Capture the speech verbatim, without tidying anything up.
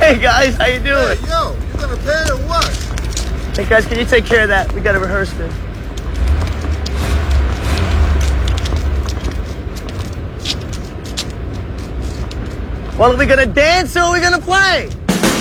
Hey guys, how you doing? Hey, yo, you gonna pay or what? Hey guys, can you take care of that? We gotta rehearse this. Well, are we gonna dance or are we gonna play?